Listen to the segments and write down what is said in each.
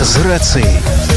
з рацыяй.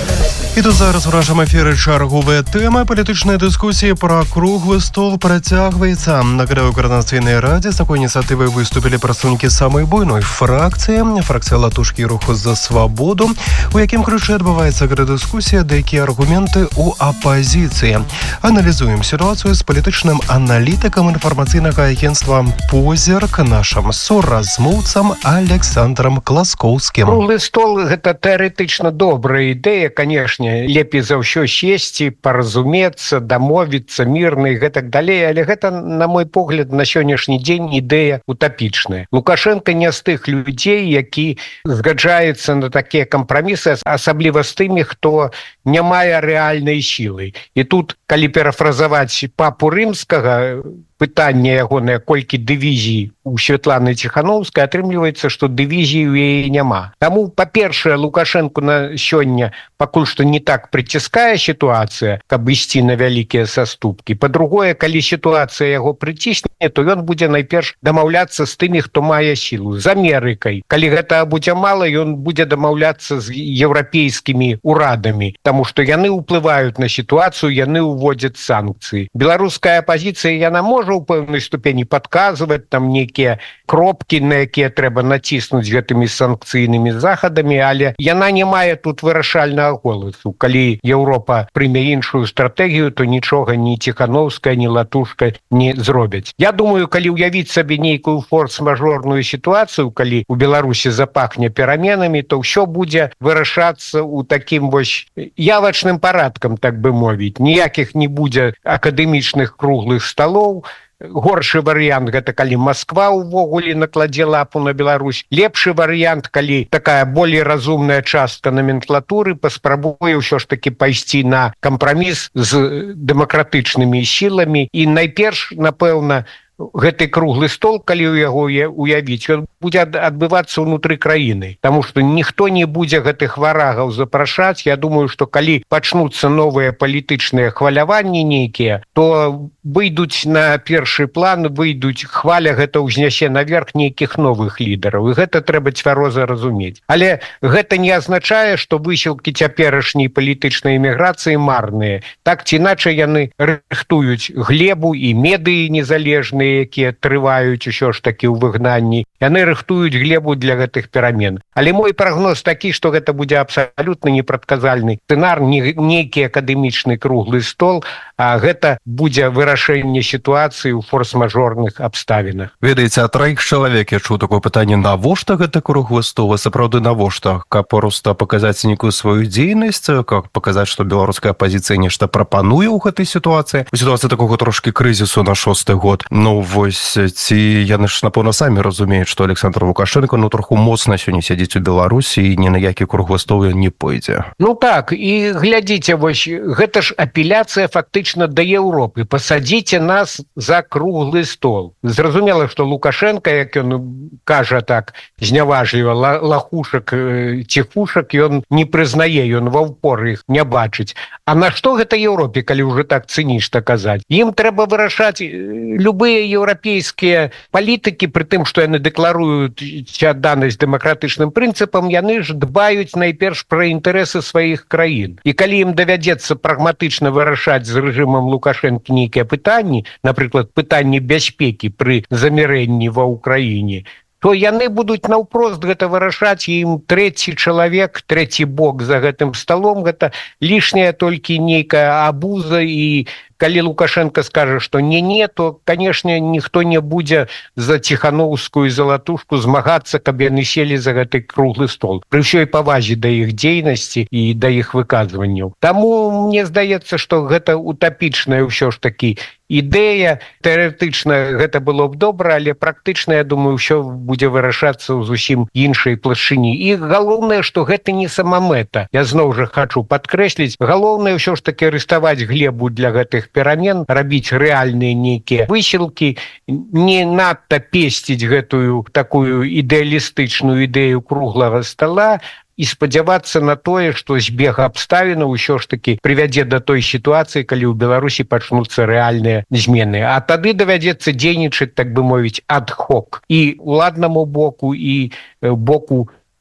І тут зараз у нашому ефірі чарговая тэма. Палітычная дыскусія пра круглы стол працягваецца. Нагадаю, у Координаційнай раді з такой ініцыятывай выступілі прадстаўнікі самай буйной фракцыі, фракцыя Латушкі і Руху за свабоду, у якім ключы адбываецца гэта дыскусія, да якія аргументы у апазіцыі. Аналізуем сітуацыю з палітычным аналітыкам інфармацыйнага агенцтва «Позірк», нашым суразмоўцам Александром Класкоўскім. Круглы стол – гэта тэарэтычна добрая ідэя, канешне. Лепей за ўсё сесці, паразумецца, дамовіцца, мірна і гэтак далей, але гэта, на мой погляд, на сённяшні дзень ідэя утапічная. Лукашенко не з тых людзей, які згаджаецца на такія кампрамісы, асабліва з тымі, хто не мае рэальнай сілы. І тут, калі парафразаваць папу рымскага, пытанне ягонае, колькі дывізій у Святланы Ціхановскай, атрымліваецца, што дывізій у яе няма. Таму, па-першае, Лукашенко на сёння пакуль што не так прыціскае сітуацыя, каб ісці на вялікія саступкі. Па-другое, калі сітуацыя яго прыцісне, то ён будзе найперш дамаўляцца з тымі, хто мае сілу, з Амерыкай. Калі гэта будзе мала, ён будзе дамаўляцца з еўрапейскімі урадамі, таму што яны ўплываюць на сітуацыю, яны ўводзяць санкцыі. Беларуская апазіцыя, яна можа у пэўнай ступені падказваць там нейкія кропкі, на якія трэба націснуць гэтымі санкцыйнымі захадамі, але яна не мае тут вырашальнага голасу. Калі Еўропа прыме іншую стратэгію, то нічога ні Ціхановская, ні Латушка не зробяць. Я думаю, калі ўявіць сабе нейкую форс-мажорную сітуацыю, калі у Беларусі запахне пераменамі, то ўсё будзе вырашацца ў такім вось явачным парадкам, так бы мовіць. Ніякіх не будзе акадэмічных круглых сталоў. Горшы варыянт – гэта калі Масква ўвогуле накладзе лапу на Беларусь. Лепшы варыянт, калі такая болей разумная частка номенклатуры паспрабуе ўсё ж такі пайсці на кампраміс з дэмакратычнымі сіламі. І найперш, напэўна, гэты круглы стол, калі ў яго уявіць, ён будзе адбывацца ўнутры краіны. Таму што ніхто не будзе гэтых варагаў запрашаць. Я думаю, што калі пачнуцца новыя палітычныя хваляванні нейкія, то выйдуць на першы план, хваля гэта ўзнясе наверх нейкіх новых лідараў. І гэта трэба цвяроза разумець. Але гэта не азначае, што высілкі цяперашняй палітычнай эміграцыі марныя. Так ці іначай яны рыхтуюць глебу і медыі незалежныя, якія трываюць усё ж такі ў выгнанні. Яны рыхтуюць глебу для гэтых перамен. Але мой прагноз такі, што гэта будзе абсалютна непрадказальны сцэнар, нейкі акадэмічны круглы стол, а гэта будзе вырашэнне сітуацыі ў форс-мажорных абставінах. Ведаеце, а траіх чалавек я чуў такое пытанне, навошта гэта круглы стол? Сапраўды навошта? Каб проста паказаць нейкую сваю дзейнасць, каб паказаць, што беларуская апазіцыя нешта прапануе ў гэтай сітуацыі? У сітуацыі такога трошкі крызісу на 6-й год. Ну вось, ці яны ж, напэўна, самі разумеюць, што Александр Лукашенко троху моцна сёння сядзіць у Беларусі і ні на які круглы стол ён не пойдзе. Ну так, і глядзіце, вось, гэта ж апеляцыя фактычна да Еўропы. Пасадзіце нас за круглы стол. Зразумела, што Лукашенко, як ён кажа так зняважліва, лахушак, ціхушак, ён не прызнае, ён ва ўпор іх не бачыць. А на што гэта Еўропе, калі ўжо так цынічна казаць? Ім трэба вырашаць любыя еўрапейскія палітыкі, пры тым, што яны дэкларуюць адданасць дэмакратычным прынцыпам, яны ж дбаюць найперш пра інтарэсы сваіх краін. І калі ім давядзецца прагматычна вырашаць з рэжымам Лукашэнкі нейкія пытанні, напрыклад, пытанні бяспекі пры замірэнні ва ўкраіне, то яны будуць наўпрост гэта вырашаць, і ім трэці чалавек, трэці бок за гэтым сталом, гэта лішняя толькі нейкая абуза. І калі Лукашенко скажа, што не-не, то, канешне, ніхто не будзе за Ціхановскую і за Латушку змагацца, каб яны селі за гэты круглы стол. Пры ўсёй павазе да іх дзейнасці і да іх выказванняў. Таму мне здаецца, што гэта утапічная ўсё ж такі ідэя. Тэарэтычна гэта было б добра, але практычна, я думаю, ўсё будзе вырашацца ў зусім іншай плашчыні. І галоўнае, што гэта не самамэта. Я зноў жа хачу падкрэсліць, галоўнае ўсё ж такі рыставаць глебу для гэтых перамен, рабіць рэальныя нейкія высілкі, не надта песціць гэтую такую ідэалістычную ідэю круглага стола, і спадзявацца на тое, што збег абставінаў усё ж такі прывядзе да той сітуацыі, калі ў Беларусі пачнуцца рэальныя змены. А тады давядзецца дзейнічаць, так бы мовіць, ад-хок і ўладнаму боку, і боку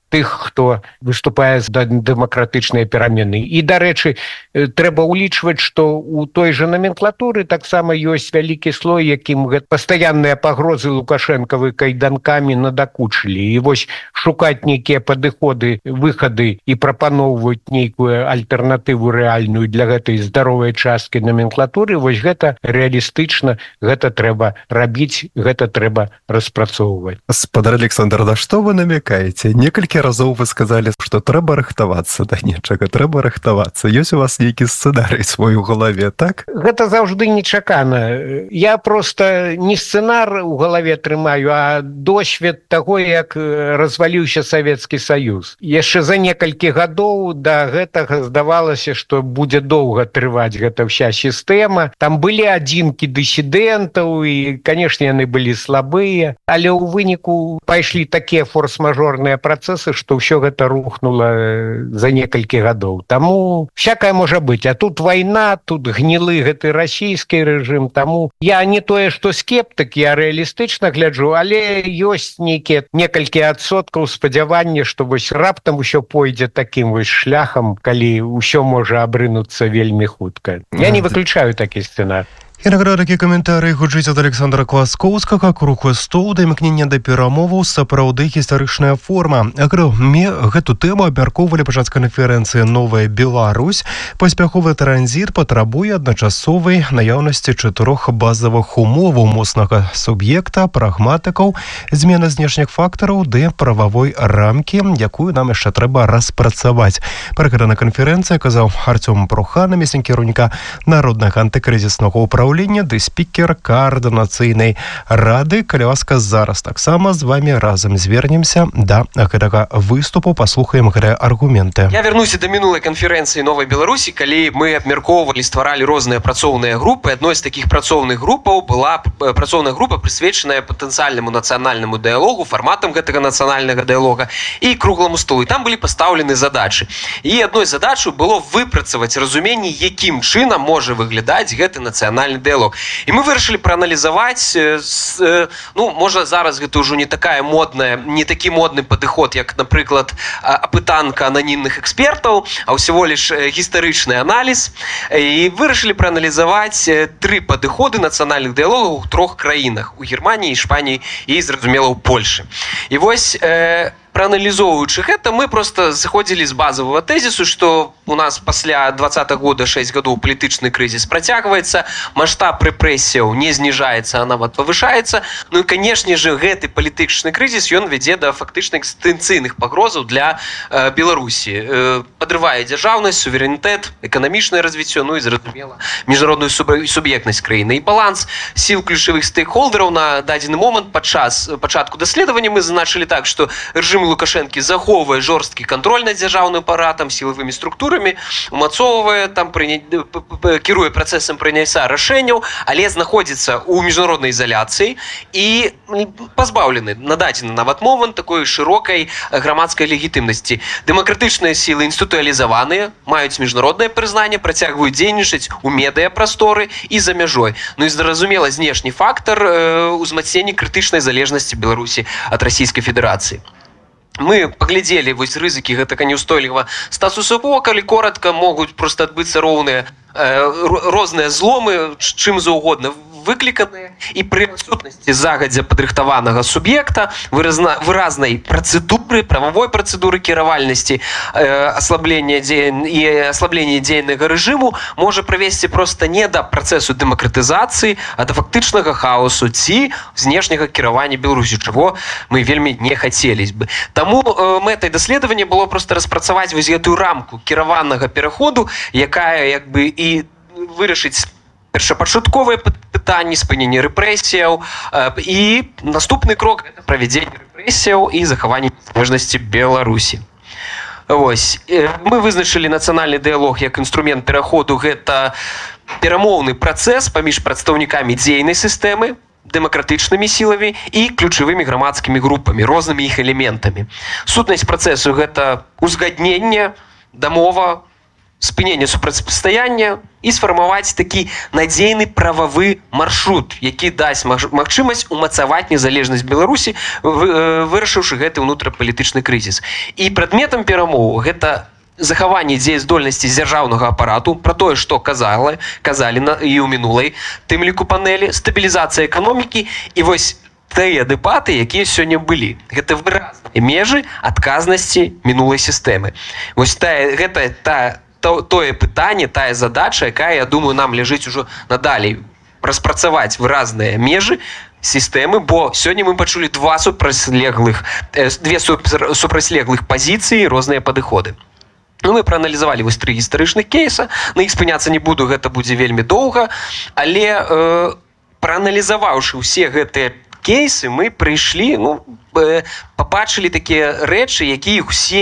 тых, хто выступае за дэмакратычныя перамены. І, дарэчы, трэба ўлічваць, што ў той жа номенклатуры таксама ёсць вялікі слой, якім пастаянныя пагрозы Лукашэнкавы кайданкамі надакучылі. І вось шукаць нейкія падыходы, выхады і прапаноўваць нейкую альтэрнатыву рэальную для гэтай здаровай часткі номенклатуры, вось гэта рэалістычна, гэта трэба рабіць, гэта трэба распрацоўваць. Спадар Александр, на што вы намекаеце? Некалькі разоў вы сказалі, што трэба рыхтавацца да нечага, трэба рыхтавацца. Ёсць у вас нейкі сцэнарый свой у галаве, так? Гэта заўжды нечакана. Я проста не сцэнар у галаве трымаю, а досвед таго, як разваліўся Савецкі Саюз. Яшчэ за некалькі гадоў да гэтага здавалася, што будзе доўга трываць гэта ўся сістэма. Там былі адзінкі дысідэнтаў і, канешне, яны былі слабыя, але ў выніку пайшлі такія форс-мажорныя працэсы, што ўсё гэта рухнула за некалькі гадоў. Таму всякае можа быць. А тут вайна, тут гнілы гэты расійскі рэжым. Таму я не тое, што скептык, я рэалістычна гляджу, але ёсць некалькі адсоткаў спадзявання, што вось раптам усё пойдзе такім вось шляхам, калі ўсё можа абрынуцца вельмі хутка. Я не выключаю такі сцэнар. І награда такі каментарый гучыць ад Александра Кваскоўскага. Круглы стол да імкнення да перамоваў сапраўды гістарычная форма. Гэту тэму абмяркоўвалі падчас канферэнцыі «Новая Беларусь». Паспяховы транзіт патрабуе адначасовай наяўнасці 4 базавых умоваў: моцнага суб'екта, прагматыкаў, змены знешніх фактараў ды прававой рамкі, якую нам яшчэ трэба распрацаваць. Пра гэта на канферэнцыі казаў Артём Прохан, намеснік кіраўніка Народнага антыкрызіснага ўправлення ды спікер Коордынацыйнай рады. Калі ласка, зараз таксама з вами разам звернемся да гэтага выступу, паслухаем гэтыя аргументы. Я вярнуся да мінулай канферэнцыі «Новай Беларусі», калі мы абмяркоўвалі, стваралі розныя працоўныя групы. Адной з такіх працоўных групаў была працоўная група, прысвечаная патэнцыяльнаму нацыянальнаму дыялогу, фарматам гэтага нацыянальнага дыялога і кругламу столу. І там былі пастаўлены задачы. І адной задачай было выпрацаваць разуменне, якім чынам можа выглядаць гэты нацыянальны дыялог. І мы вырашылі прааналізаваць, можа зараз гэта ўжо не такі модны падыход, як, напрыклад, апытанка ананімных экспертаў, а ўсяго лишь гістарычны аналіз. І вырашылі прааналізаваць 3 падыходы нацыянальных дыялогаў у 3 краінах: у Германіі, Іспаніі і, зразумела, у Польшы. І вось прааналізоўваючы гэта, мы просто заходзілі з базавага тэзісу, што у нас пасля 20-го года 6 гадоў палітычны крызіс працягваецца, маштаб рэпрэсіяў не зніжаецца, а нават павышаецца. Ну і, канешне же, гэты палітычны крызіс, ён вядзе да фактычна экстэнцыйных пагрозаў для Беларусі. Падрывае дзяржаўнасць, суверэнітэт, эканамічнае развіццё, ну і, зразумела, міжнародную суб'ектнасць краіны. І баланс сіл ключавых стейкхолдераў на дадзены момант падчас пачатку даследавання мы зазначылі так, што рэжым Лукашэнкі захоўвае жорсткі кантроль над дзяржаўным апаратам, сілавымі структурамі, умацоўвае, кіруе працэсам прыняцця рашэнняў, але знаходзіцца ў міжнароднай ізаляцыі і пазбаўлены на дадзены нават момант такой шырокай грамадскай легітымнасці. Дэмакратычныя сілы інстытуалізаваныя, маюць міжнароднае прызнанне, працягваюць дзейнічаць у медыяпрасторы і за мяжой. Ну і, зразумела, знешні фактар узмацнення крытычнай залежнасці Беларусі ад Расійскай Федэрацыі. Мы паглядзелі вось рызыкі гэтага неўстойлівага статусу КВО, калі коротка, могуць проста адбыцца розныя зломы, чым заўгодна выкліканыя, і пры адсутнасці загадзя падрыхтаванага суб'екта, выразнай працэдуры, прававой працэдуры кіравальнасці, аслабленне дзейнага рэжыму можа прывесці проста не да працэсу дэмакратызацыі, а да фактычнага хаосу ці знешняга кіравання Беларусі, чаго мы вельмі не хацелі бы. Таму мэтай даследавання было проста распрацаваць вось гэтую рамку кіраванага пераходу, якая як бы і вырашыць першапачатковыя пытанні, спынення рэпрэсіяў, і наступны крок – гэта правядзенне рэпрэсіяў і захаванне незалежнасці Беларусі. Вось. Мы вызначылі нацыянальны дыялог як інструмент пераходу. Гэта перамоўны працэс паміж прадстаўнікамі дзейнай сістэмы, дэмакратычнымі сіламі і ключавымі грамадскімі групамі, рознымі іх элементамі. Сутнасць працэсу – гэта узгадненне, дамова, спынення супрацьстаяння і сфармаваць такі надзейны прававы маршрут, які дасць магчымасць умацаваць незалежнасць Беларусі, вырашыўшы гэты ўнутрапалітычны крызіс. І прадметам перамоў гэта захаванне дзеяздольнасці дзяржаўнага апарату, пра тое, што казалі і ў мінулай тым ліку панелі, стабілізацыя эканомікі і вось тыя дэбаты, якія сёння былі. Гэта выразныя межы адказнасці мінулай сістэмы. Вось гэта тое пытанне, тая задача, якая, я думаю, нам ляжыць ужо надалей распрацаваць выразныя межы сістэмы, бо сёння мы пачулі две супрацьлеглых пазіцыі, розныя падыходы. Мы прааналізавалі вось 3 гістарычных кейса, на іх спыняцца не буду, гэта будзе вельмі доўга, але прааналізаваўшы ўсе гэтыя кейсы, мы прыйшлі, пабачылі такія рэчы, якія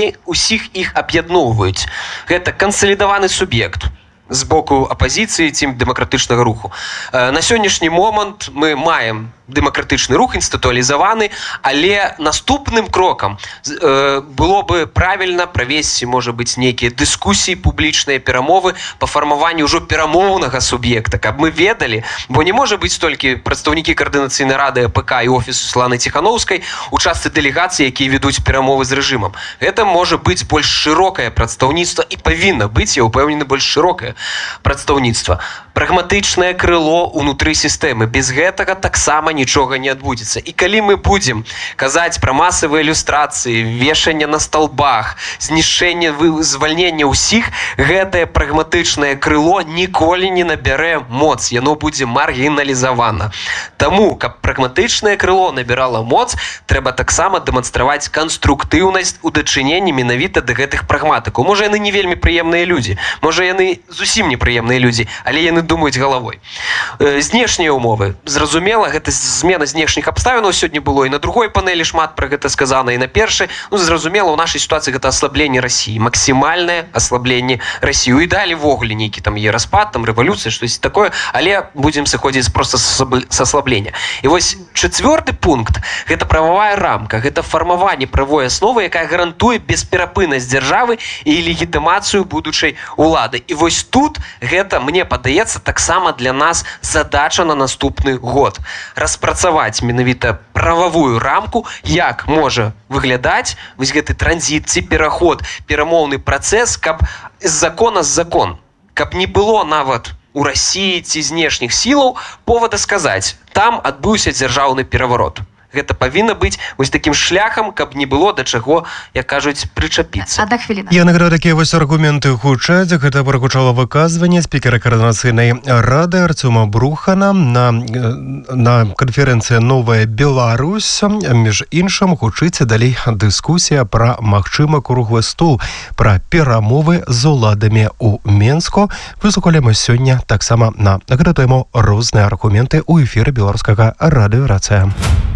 усіх іх аб'ядноўваюць. Гэта кансалідаваны суб'ект з боку апазіцыі ці дэмакратычнага руху. На сённяшні момант мы маем дэмакратычны рух, інстытуалізаваны, але наступным крокам было бы правільна правесці, можа быць, нейкія дыскусіі, публічныя перамовы па фармаванню ўжо перамоўнага суб'екта, каб мы ведалі, бо не можа быць толькі прадстаўнікі каардынацыйнай рады АПК і офісу Святланы Ціханаўскай у частцы дэлегацыі, якія ведуць перамовы з рэжымам. Гэта можа быць больш шырокае прадстаўніцтва і павінна быць, я ўпэўнены, больш шырокае прадстаўніцтва. Прагматычнае крыло ўнутры сістэмы. Без гэтага таксама нічога не адбудзецца. І калі мы будзем казаць пра масавыя ілюстрацыі, вешанне на сталбах, знішчэнне, звальнення ўсіх, гэтае прагматычнае крыло ніколі не набярэ моц. Яно будзе маргіналізавана. Таму, каб прагматычнае крыло набірала моц, трэба таксама дэманстраваць канструктыўнасць у дачыненні менавіта да гэтых прагматыкаў. Можа, яны не вельмі прыемныя людзі. Можа, яны зусім непрыемныя людзі, але яны думаюць галавой. Знешнія ўмовы. Зразумела, гэта змена знешніх абставінаў сёння было, і на другой панелі шмат пра гэта сказана, і на першай. Зразумела, у нашай ситуацыі гэта аслабленне Расіі, максімальнае аслабленне Расіі. І далі ввогуле нейкі там є распад, там рэвалюцыя, штось такое, але будзем сыходзіць проста з аслаблення. І вось 4-ы пункт – гэта прававая рамка, гэта фармаванне правовой асновы, якая гарантуе бесперапыннасць дзяржавы і легітымацыю будучай улады. І вось тут гэта, мне падаецца, таксама для нас задача на наступны год. Распрацаваць менавіта прававую рамку, як можа выглядаць вось гэты транзіт ці пераход, перамоўны працэс, каб з закона з закон, каб не было нават у Расіі ці знешніх сілаў повода сказаць, там адбыўся дзяржаўны пераварот. Гэта павінна быць вось такім шляхам, каб не было да чаго, як кажуць, прычапіцца. Одна хвіліна. Я нагадаю, такія вось аргументы гучаць. Гэта прагучала выказванне спікера Координацыйнай рады Артёма Брухана на канферэнцыі «Новая Беларусь». Між іншым, гучыць далей дыскусія пра магчымы круглы стол, пра перамовы з уладамі ў Менску. Выслухалі мы сёння таксама на гэту тэму розныя аргументы ў эфіры беларускага радыё «Рацыя».